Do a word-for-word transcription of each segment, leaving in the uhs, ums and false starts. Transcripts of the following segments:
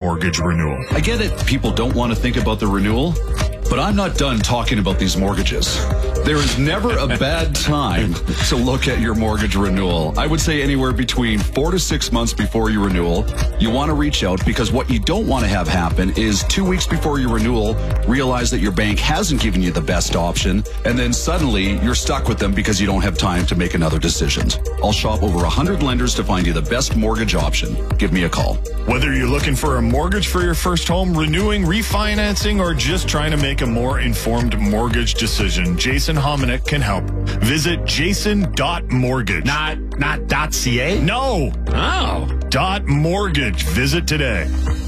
mortgage renewal. I get it. People don't want to think about the renewal, but I'm not done talking about these mortgages. There is never a bad time to look at your mortgage renewal. I would say anywhere between four to six months before your renewal, you want to reach out, because what you don't want to have happen is two weeks before your renewal, realize that your bank hasn't given you the best option, and then suddenly you're stuck with them because you don't have time to make another decision. I'll shop over one hundred lenders to find you the best mortgage option. Give me a call. Whether you're looking for a mortgage for your first home, renewing, refinancing, or just trying to make a more informed mortgage decision, Jason Hominick can help. Visit jason dot mortgage. Not not dot .ca? No. Oh. Dot mortgage. Visit today.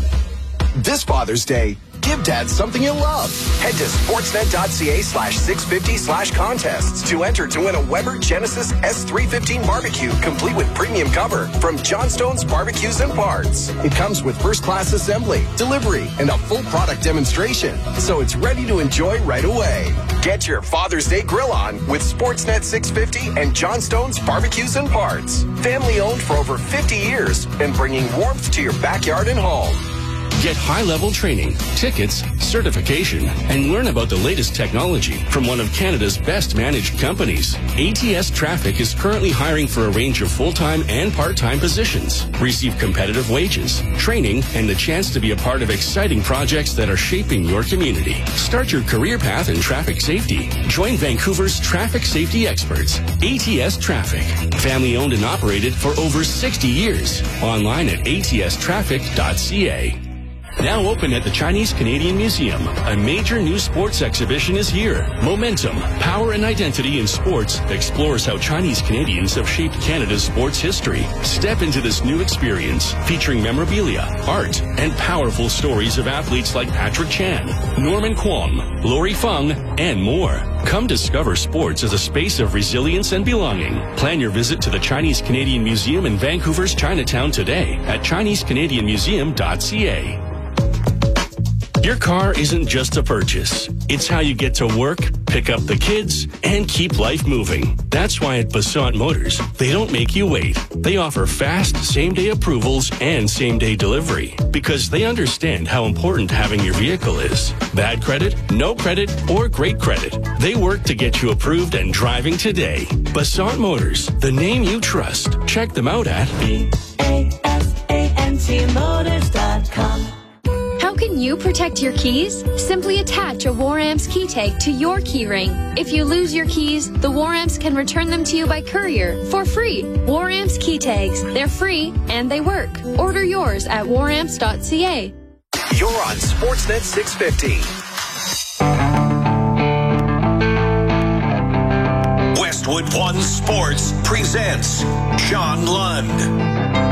This Father's Day, give Dad something he'll love. Head to sportsnet.ca slash 650 slash contests to enter to win a Weber Genesis S three fifteen barbecue, complete with premium cover from Johnstone's Barbecues and Parts. It comes with first-class assembly, delivery, and a full product demonstration, so it's ready to enjoy right away. Get your Father's Day grill on with Sportsnet six fifty and Johnstone's Barbecues and Parts. Family-owned for over fifty years and bringing warmth to your backyard and home. Get high-level training, tickets, certification, and learn about the latest technology from one of Canada's best-managed companies. A T S Traffic is currently hiring for a range of full-time and part-time positions. Receive competitive wages, training, and the chance to be a part of exciting projects that are shaping your community. Start your career path in traffic safety. Join Vancouver's traffic safety experts. A T S Traffic. Family-owned and operated for over sixty years. Online at a t s traffic dot c a. Now open at the Chinese Canadian Museum, a major new sports exhibition is here. Momentum, Power and Identity in Sports explores how Chinese Canadians have shaped Canada's sports history. Step into this new experience, featuring memorabilia, art, and powerful stories of athletes like Patrick Chan, Norman Kwong, Lori Fung, and more. Come discover sports as a space of resilience and belonging. Plan your visit to the Chinese Canadian Museum in Vancouver's Chinatown today at chinese canadian museum dot c a. Your car isn't just a purchase. It's how you get to work, pick up the kids, and keep life moving. That's why at Basant Motors, they don't make you wait. They offer fast, same-day approvals and same-day delivery because they understand how important having your vehicle is. Bad credit, no credit, or great credit. They work to get you approved and driving today. Basant Motors, the name you trust. Check them out at B A S A N T motors dot com. How can you protect your keys? Simply attach a Waramps key tag to your key ring. If you lose your keys, the Waramps can return them to you by courier for free. Waramps key tags. They're free and they work. Order yours at waramps dot c a. You're on Sportsnet six fifty. Westwood One Sports presents John Lund.